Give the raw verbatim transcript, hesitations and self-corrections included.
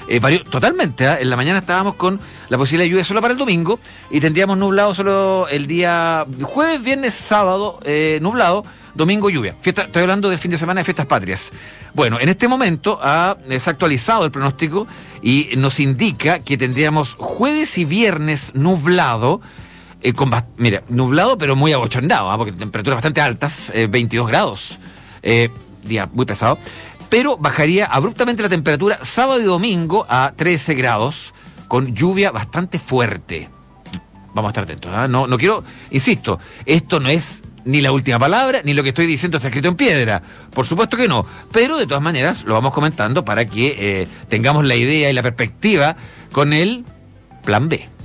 Eh, varió totalmente, ¿eh? En la mañana estábamos con la posibilidad de lluvia solo para el domingo y tendríamos nublado solo el día jueves, viernes, sábado, eh, nublado, domingo lluvia. Fiesta, estoy hablando del fin de semana de fiestas patrias. Bueno, en este momento ha, se ha actualizado el pronóstico y nos indica que tendríamos jueves y viernes nublado, eh, con bast- mira, nublado pero muy abochornado, ¿eh? Porque temperaturas bastante altas, eh, veintidós grados, eh, día muy pesado. Pero bajaría abruptamente la temperatura sábado y domingo a trece grados, con lluvia bastante fuerte. Vamos a estar atentos, ¿eh? No, no quiero, insisto, esto no es ni la última palabra, ni lo que estoy diciendo está escrito en piedra. Por supuesto que no. Pero de todas maneras lo vamos comentando para que eh, tengamos la idea y la perspectiva con el plan B.